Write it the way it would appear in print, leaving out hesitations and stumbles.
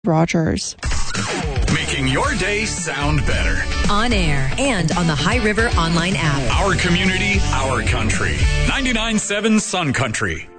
Rogers. Making your day sound better. On air and on the High River online app. Our community, our country. 99.7 Sun Country.